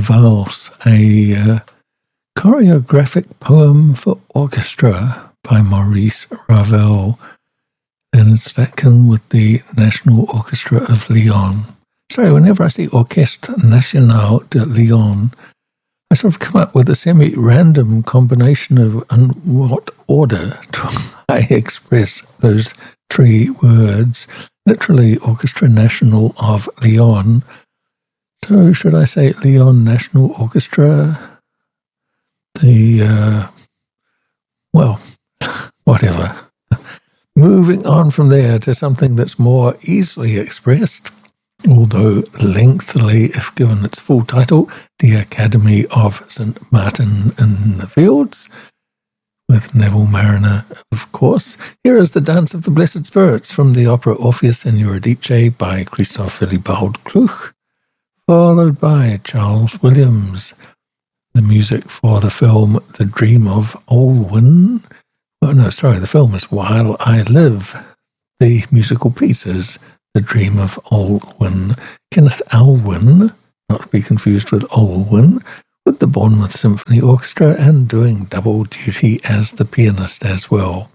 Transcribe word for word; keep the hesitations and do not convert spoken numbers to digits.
Valse, a uh, choreographic poem for orchestra by Maurice Ravel. And it's taken with the National Orchestra of Lyon. Sorry, whenever I see Orchestre Nationale de Lyon, I sort of come up with a semi-random combination of in what order do I express those three words. Literally, Orchestra National of Lyon. So should I say Lyon National Orchestra? The, uh, well, whatever. Moving on from there to something that's more easily expressed, although lengthily if given its full title, The Academy of Saint Martin in the Fields, with Neville Mariner, of course. Here is the Dance of the Blessed Spirits from the opera Orpheus and Eurydice by Christoph Willibald Gluck, followed by Charles Williams, the music for the film The Dream of Olwen. Oh, no, sorry, the film is While I Live. The musical piece is The Dream of Olwen. Kenneth Alwyn, not to be confused with Olwen, with the Bournemouth Symphony Orchestra and doing double duty as the pianist as well.